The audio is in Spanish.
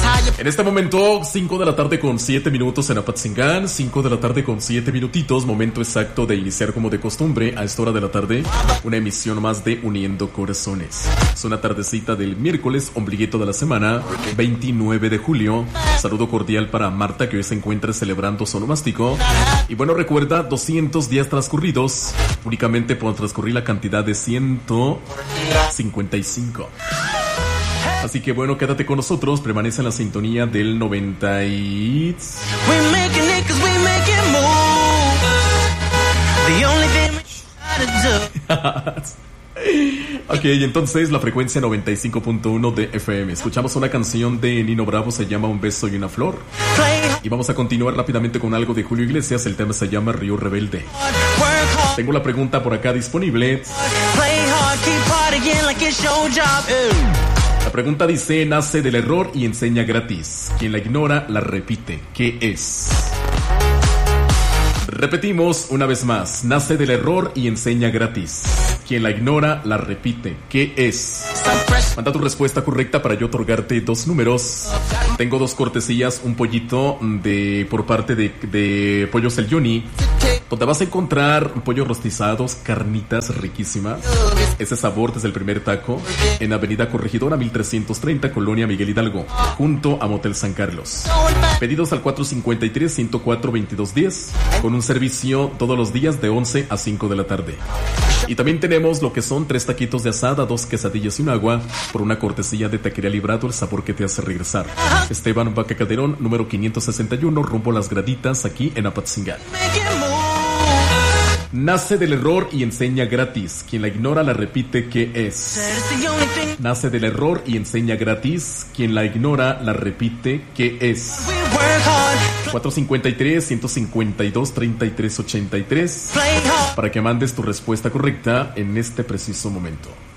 En este momento, 5 de la tarde con 7 minutos en Apatzingán, 5 de la tarde con 7 minutitos, momento exacto de iniciar como de costumbre a esta hora de la tarde, una emisión más de Uniendo Corazones. Es una tardecita del miércoles, ombliguito de la semana, 29 de julio. Saludo cordial para Marta, que hoy se encuentra celebrando su onomástico. Y bueno, recuerda, 200 días transcurridos, únicamente por transcurrir la cantidad de 155. Así que bueno, quédate con nosotros, permanece en la sintonía del 90 y... Ok, entonces la frecuencia 95.1 de FM. Escuchamos una canción de Nino Bravo, se llama Un beso y una flor. Y vamos a continuar rápidamente con algo de Julio Iglesias, el tema se llama Río Rebelde. Tengo la pregunta por acá disponible. La pregunta dice, nace del error y enseña gratis. Quien la ignora, la repite. ¿Qué es? Repetimos una vez más. Nace del error y enseña gratis. Quien la ignora, la repite. ¿Qué es? Manda tu respuesta correcta para yo otorgarte 2 números. Tengo 2 cortesías, un pollito por parte de Pollos El Yoni, donde vas a encontrar pollos rostizados, carnitas riquísimas. Ese sabor desde el primer taco, en Avenida Corregidora 1330, Colonia Miguel Hidalgo, junto a Motel San Carlos. Pedidos al 453-104-2210, con un servicio todos los días de 11 a 5 de la tarde. Y también tenemos lo que son 3 taquitos de asada, 2 quesadillas y un agua, por una cortesía de Taquería Librado, el sabor que te hace regresar. Esteban Vaca Calderón, número 561, rumbo a Las Graditas, aquí en Apatzingán. Nace del error y enseña gratis. Quien la ignora, la repite. ¿Qué es? Nace del error y enseña gratis. Quien la ignora, la repite. ¿Qué es? 453-152-3383 para que mandes tu respuesta correcta en este preciso momento.